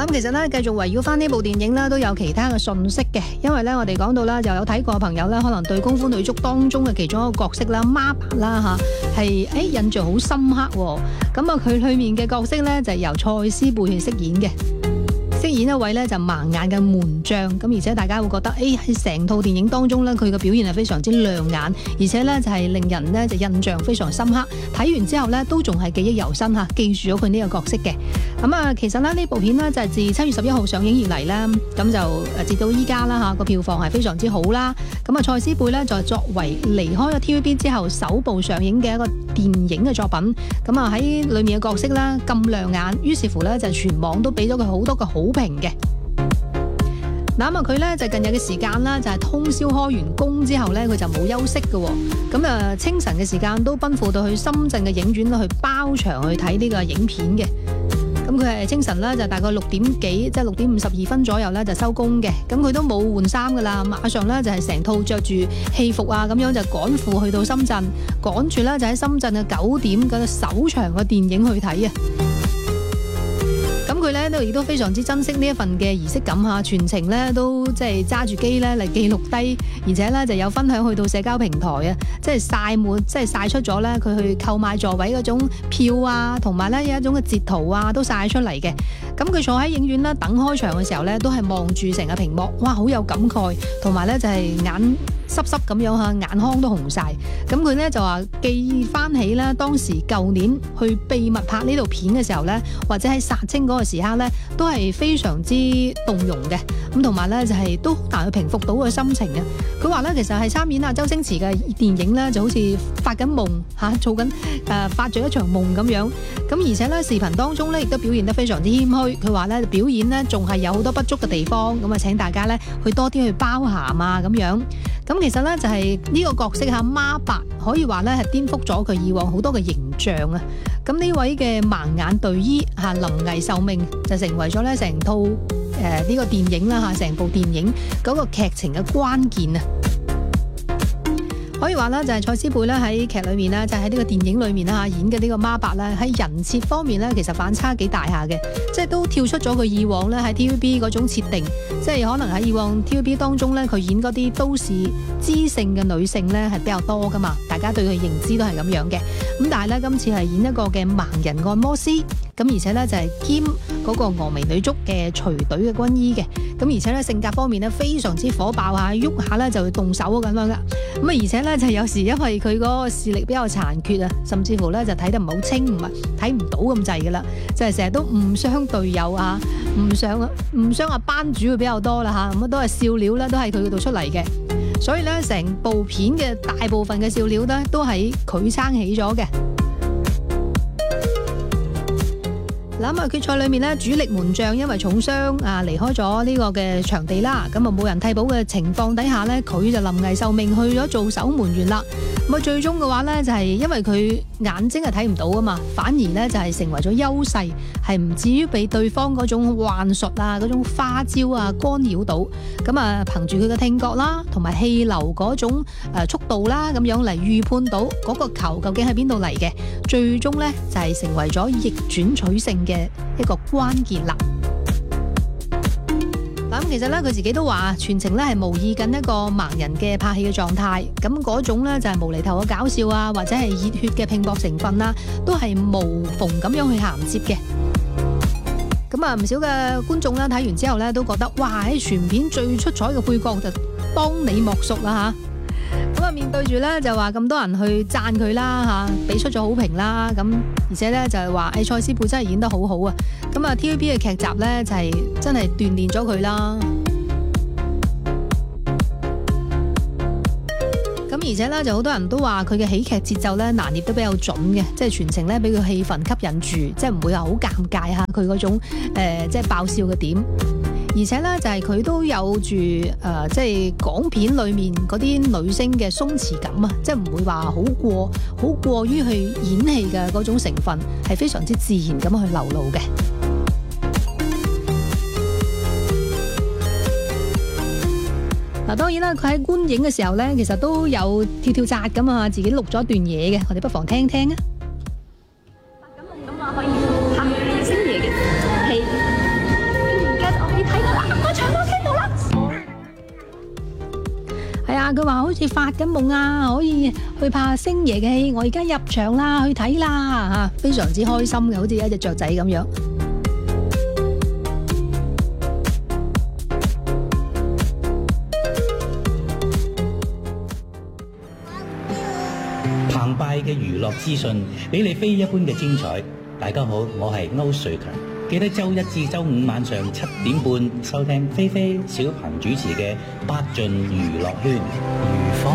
咁其實咧，繼續圍繞翻呢部電影咧，都有其他嘅信息嘅。因為咧，我哋講到啦，就有睇過嘅朋友咧，可能對《功夫女足》當中嘅其中一個角色啦，媽白啦嚇，係印象好深刻喎。咁啊，佢裡面嘅角色咧就係由蔡思貝去飾演嘅。飾演一位咧就盲眼嘅門將，咁而且大家會覺得，喺成套電影當中咧，佢嘅表現係非常之亮眼，而且咧就係令人咧就印象非常深刻。睇完之後咧，都仲係記憶猶新嚇，記住咗佢呢個角色嘅。咁啊，其實咧呢部片咧就係自7月11號上映而嚟啦，咁就直到依家啦嚇，個票房係非常之好啦。咁啊，蔡思貝咧就作為離開咗 TVB 之後首部上映嘅一個電影嘅作品，咁啊喺裡面嘅角色啦咁亮眼，於是乎咧就全網都俾咗佢好多個好評嘅。嗱咁啊，佢咧就近日嘅時間啦，就係通宵開完工之後咧，佢就冇休息嘅喎。咁啊，清晨嘅時間都奔赴到去深圳嘅影院去包場去睇呢個影片嘅。咁佢係清晨咧就大概6點幾，即係6點52分左右咧就收工嘅。咁佢都冇換衫噶啦，馬上咧就係成套着住戲服啊咁樣就趕赴去到深圳，趕住咧就喺深圳嘅9點嗰個首場嘅電影去睇啊！咁佢咧亦都非常之珍惜呢一份嘅儀式感嚇，全程咧都即係揸住機咧嚟記錄低，而且咧就有分享去到社交平台啊，即係曬出咗咧佢去購買座位嗰種票啊，同埋咧有一種嘅截圖啊，都曬出嚟嘅。咁佢坐喺影院咧等開場嘅時候咧，都係望住成個屏幕，哇，好有感慨，同埋咧就係眼濕濕咁樣嚇，眼眶都紅晒。咁佢咧就話記翻起咧當時舊年去秘密拍呢套片嘅時候咧，或者喺殺青嗰個時刻咧，都係非常之動容嘅。咁同埋咧就係都難去平復到個心情嘅。佢話咧其實係參演啊周星馳嘅電影咧，就好似發緊夢嚇，做緊發咗一場夢咁樣。咁而且咧視頻當中咧亦都表現得非常之謙虛。佢話咧表演咧仲係有好多不足嘅地方，咁啊請大家咧去多啲去包涵啊咁樣。咁其實咧就係呢個角色嚇媽白，可以話咧係顛覆咗佢以往好多嘅形象啊！咁呢位嘅盲眼隊醫嚇臨危受命，就成為咗咧成套呢個電影啦嚇，成部電影嗰個劇情嘅關鍵啊！可以話咧就係蔡思貝咧喺劇裏面咧，就喺呢個電影裏面啦演嘅呢個媽白咧，喺人設方面咧其實反差幾大下嘅，即係都跳出咗佢以往咧喺 TVB 嗰種設定，即係可能喺以往 TVB 當中咧佢演嗰啲都市知性嘅女性咧係比較多噶嘛，大家對佢認知都係咁樣嘅。咁但係咧今次係演一個嘅盲人按摩師，咁而且咧就係兼嗰個峨眉女足嘅隨隊嘅軍醫嘅，咁而且咧性格方面咧非常之火爆下，喐下咧就會動手咁樣噶。咁啊而且咧就有時因為佢嗰個視力比較殘缺啊，甚至乎咧就睇得唔好清，唔係睇唔到咁滯噶啦，就係成日都誤傷隊友啊，誤傷啊班主會比較多啦嚇，咁都係笑料咧都係佢嗰度出嚟嘅，所以咧成部片嘅大部分嘅笑料咧都係佢撐起咗嘅。嗱咁啊，決賽裏面咧，主力門將因為重傷啊離開咗呢個嘅場地啦，咁啊冇人替補嘅情況底下咧，佢就臨危受命去咗做守門員啦。咁啊最終嘅話咧，就係因為佢眼睛係睇唔到噶嘛，反而咧就係成為咗優勢，係唔至於被對方嗰種幻術啊、嗰種花招啊干擾到。咁啊憑住佢嘅聽覺啦，同埋氣流嗰種速度啦，咁樣嚟預判到嗰個球究竟喺邊度嚟嘅，最終咧就係成為咗逆轉取勝嘅一個關鍵啦。咁其實咧，佢自己都話全程咧係模擬緊一個盲人嘅拍戲嘅狀態，咁嗰種咧就係無厘頭嘅搞笑啊，或者係熱血嘅拼搏成分啦，都係無縫咁樣去銜接嘅。咁啊，唔少嘅觀眾咧睇完之後咧都覺得，哇！喺全片最出彩嘅配角就當你莫屬啦嚇。咁啊，面對住咧就話咁多人去讚佢啦嚇，俾出咗好評啦，咁而且咧就係話蔡思貝真係演得好好啊！咁啊 TVB 嘅劇集咧就係真係鍛鍊咗佢啦。咁而且咧就好多人都話佢嘅喜劇節奏咧拿捏得比較準嘅，即係全程咧俾佢氣氛吸引住，即係唔會話好尷尬嚇佢嗰種即係爆笑嘅點。而且咧就係佢都有住即係港片裏面嗰啲女星嘅鬆弛感啊，即係唔會話好過於去演戲嘅嗰種成分，係非常之自然咁去流露嘅。嗱，當然啦，佢喺觀影嘅時候咧，其實都有跳跳紮咁啊，自己錄咗一段嘢嘅，我哋不妨聽聽啊。 發緊夢咁話可以拍星爺嘅戲。 話好似發緊夢啊，可以去拍星爺嘅戲，我而家入場啦，去睇啦嚇，非常之開心嘅，好似一隻雀仔咁樣。 澎湃嘅娛樂資訊，俾你非一般嘅精彩。大家好，我係歐瑞強，記得周一至周五晚上7點半收聽菲菲小鵬主持嘅《百盡娛樂圈》。